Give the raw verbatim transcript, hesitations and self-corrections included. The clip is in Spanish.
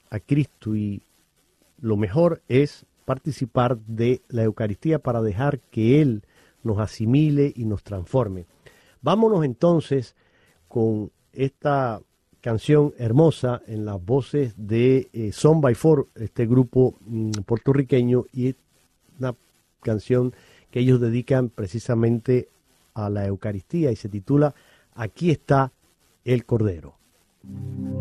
a Cristo y lo mejor es participar de la Eucaristía para dejar que Él nos asimile y nos transforme. Vámonos entonces con esta canción hermosa en las voces de eh, Son by Four, este grupo mm, puertorriqueño, y es una canción que ellos dedican precisamente a la Eucaristía y se titula Aquí está el Cordero.